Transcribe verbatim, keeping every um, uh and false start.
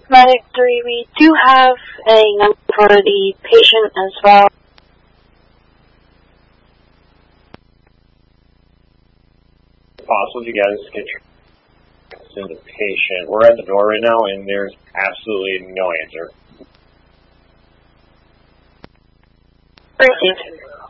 Medic three, we do have a number for the patient as well. Possible you guys get your the patient. We're at the door right now, and there's absolutely no answer. Received.